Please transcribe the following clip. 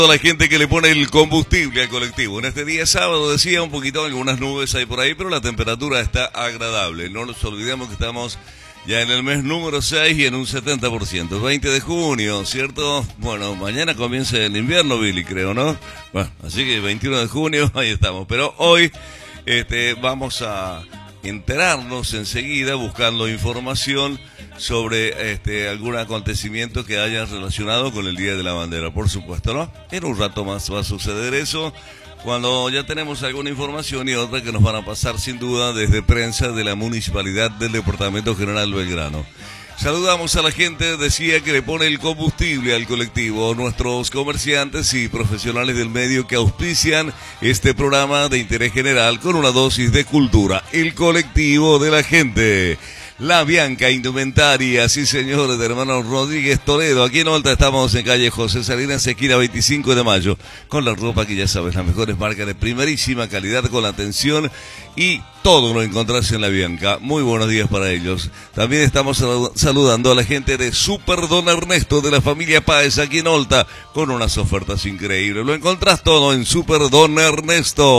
La gente que le pone el combustible al colectivo. En este día sábado, decía, un poquito, algunas nubes hay por ahí, pero la temperatura está agradable. No nos olvidemos que estamos ya en el mes número 6 y en un 70%. 20 de junio, ¿cierto? Bueno, mañana comienza el invierno, Billy, creo, ¿no? Bueno, así que 21 de junio, ahí estamos. Pero hoy vamos a enterarnos enseguida buscando información sobre algún acontecimiento que haya relacionado con el Día de la Bandera, por supuesto, ¿no? En un rato más va a suceder eso, cuando ya tenemos alguna información y otra que nos van a pasar sin duda desde prensa de la Municipalidad del Departamento General Belgrano. Saludamos a la gente, decía, que le pone el combustible al colectivo, nuestros comerciantes y profesionales del medio que auspician este programa de interés general con una dosis de cultura. El colectivo de la gente. La Bianca Indumentaria, sí señores, de hermano Rodríguez Toledo. Aquí en Olta estamos en calle José Salinas, esquina 25 de mayo, con la ropa que ya sabes, las mejores marcas de primerísima calidad, con la atención y todo lo encontrás en La Bianca. Muy buenos días para ellos. También estamos saludando a la gente de Super Don Ernesto, de la familia Páez, aquí en Olta, con unas ofertas increíbles. Lo encontrás todo en Super Don Ernesto.